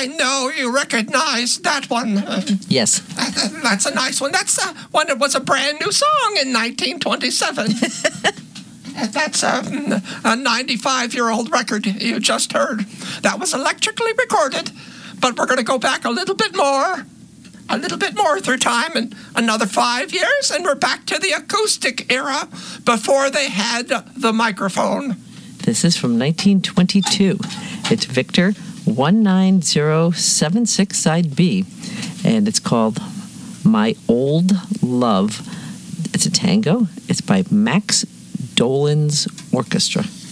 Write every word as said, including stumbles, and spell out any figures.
I know you recognize that one. Uh, Yes. That's a nice one. That's uh, one that was a brand new song in nineteen twenty-seven. That's a, a ninety-five-year-old record you just heard. That was electrically recorded, but we're going to go back a little bit more, a little bit more through time, and another five years, and we're back to the acoustic era before they had the microphone. This is from nineteen twenty-two. It's Victor one nine zero seven six side B, and it's called My Old Love. It's a tango. It's by Max Dolan's Orchestra.